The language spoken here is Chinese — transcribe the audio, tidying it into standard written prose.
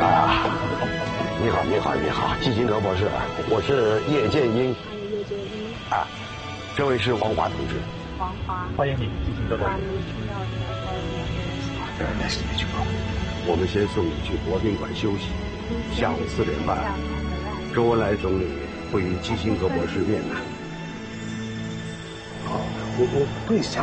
啊，你好，你好，你好，基辛格博士，我是叶剑英。 叶剑英。 啊，这位是王华同志。 王华。 欢迎你，基辛格博士。 Nice to meet you, bro. 我们先送你去国宾馆休息，下午4点半，周恩来总理会与基辛格博士面谈。我不想。